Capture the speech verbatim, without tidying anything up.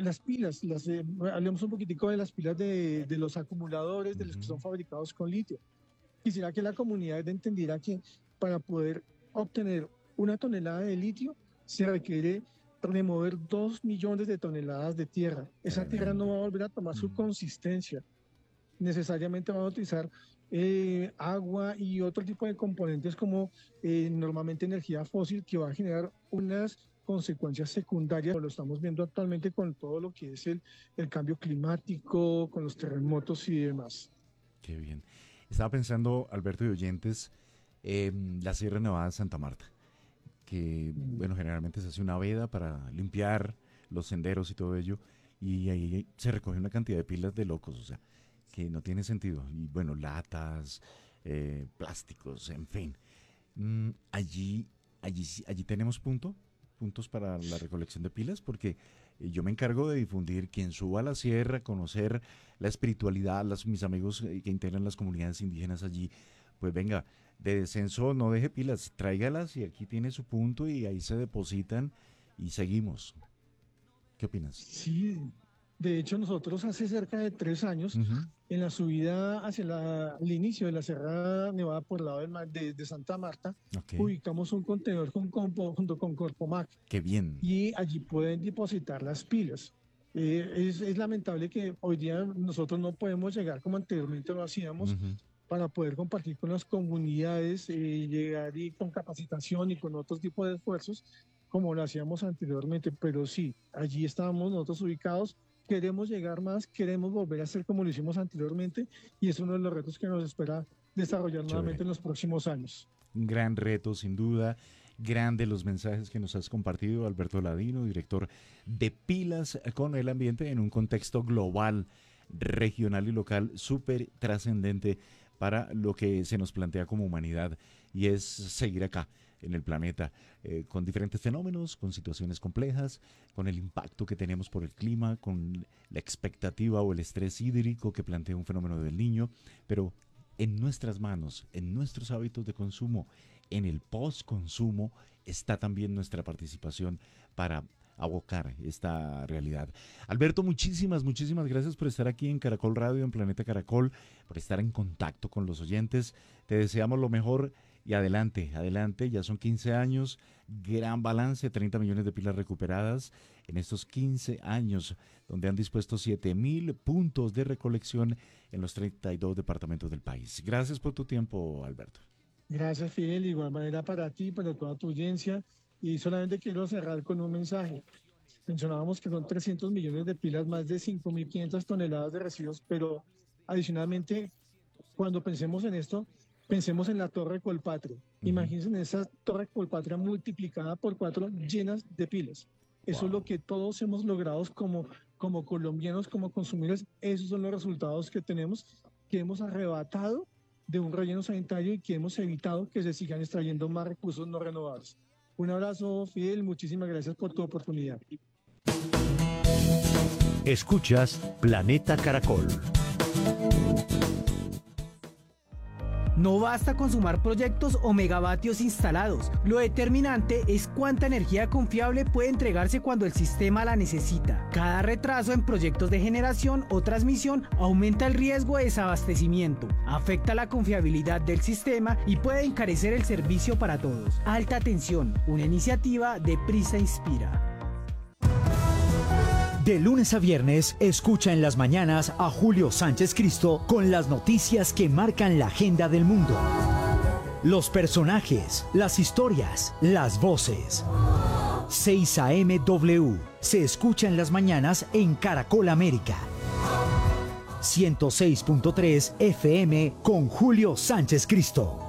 las pilas, las, eh, hablemos un poquitico de las pilas de, de los acumuladores, de los que son fabricados con litio. Quisiera que la comunidad entendiera que para poder obtener una tonelada de litio se requiere remover dos millones de toneladas de tierra. Esa tierra no va a volver a tomar su consistencia. Necesariamente va a utilizar eh, agua y otro tipo de componentes como eh, normalmente energía fósil, que va a generar unas consecuencias secundarias. Lo estamos viendo actualmente con todo lo que es el, el cambio climático, con los terremotos y demás. Qué bien. Estaba pensando, Alberto y oyentes, en la Sierra Nevada de Santa Marta, que, bueno, generalmente se hace una veda para limpiar los senderos y todo ello, y ahí se recoge una cantidad de pilas de locos, o sea, que no tiene sentido. Y bueno, latas, eh, plásticos, en fin. Mm, allí, allí, allí tenemos punto, puntos para la recolección de pilas, porque eh, yo me encargo de difundir quien suba a la sierra, conocer la espiritualidad, las, mis amigos eh, que integran las comunidades indígenas allí, pues venga, de descenso no deje pilas, tráigalas y aquí tiene su punto y ahí se depositan y seguimos. ¿Qué opinas? Sí, de hecho nosotros hace cerca de tres años, Uh-huh. en la subida hacia la, el inicio de la Sierra Nevada por el lado del mar, de, de Santa Marta, Ok, ubicamos un contenedor con, con, junto con Corpomac qué bien. y allí pueden depositar las pilas. Eh, es, es lamentable que hoy día nosotros no podemos llegar como anteriormente lo hacíamos, Uh-huh. para poder compartir con las comunidades, eh, llegar y con capacitación y con otros tipos de esfuerzos, como lo hacíamos anteriormente. Pero sí, allí estábamos nosotros ubicados, queremos llegar más, queremos volver a hacer como lo hicimos anteriormente, y es uno de los retos que nos espera desarrollar Chévere. nuevamente en los próximos años. Un gran reto, sin duda. Grande los mensajes que nos has compartido, Alberto Ladino, director de Pilas con el Ambiente en un contexto global, regional y local, súper trascendente para lo que se nos plantea como humanidad, y es seguir acá en el planeta, eh, con diferentes fenómenos, con situaciones complejas, con el impacto que tenemos por el clima, con la expectativa o el estrés hídrico que plantea un fenómeno del Niño, pero en nuestras manos, en nuestros hábitos de consumo, en el post-consumo, está también nuestra participación para abocar esta realidad. Alberto, muchísimas, muchísimas gracias por estar aquí en Caracol Radio, en Planeta Caracol, por estar en contacto con los oyentes. Te deseamos lo mejor y adelante, adelante, ya son quince años, gran balance, treinta millones de pilas recuperadas en estos quince años, donde han dispuesto siete mil puntos de recolección en los treinta y dos departamentos del país. Gracias por tu tiempo, Alberto. Gracias, Fidel, de igual manera para ti, para toda tu audiencia, y solamente quiero cerrar con un mensaje. Mencionábamos que son trescientos millones de pilas, más de cinco mil quinientas toneladas de residuos, pero adicionalmente, cuando pensemos en esto, pensemos en la Torre Colpatria. Uh-huh. Imagínense en esa Torre Colpatria multiplicada por cuatro, llenas de pilas. Eso wow. Es lo que todos hemos logrado como, como colombianos, como consumidores. Esos son los resultados que tenemos, que hemos arrebatado de un relleno sanitario y que hemos evitado que se sigan extrayendo más recursos no renovables. Un abrazo, Fidel, muchísimas gracias por tu oportunidad. Escuchas Planeta Caracol. No basta con sumar proyectos o megavatios instalados. Lo determinante es cuánta energía confiable puede entregarse cuando el sistema la necesita. Cada retraso en proyectos de generación o transmisión aumenta el riesgo de desabastecimiento, afecta la confiabilidad del sistema y puede encarecer el servicio para todos. Alta tensión, una iniciativa de Prisa Inspira. De lunes a viernes, escucha en las mañanas a Julio Sánchez Cristo con las noticias que marcan la agenda del mundo. Los personajes, las historias, las voces. seis A M W se escucha en las mañanas en Caracol América. ciento seis punto tres F M con Julio Sánchez Cristo.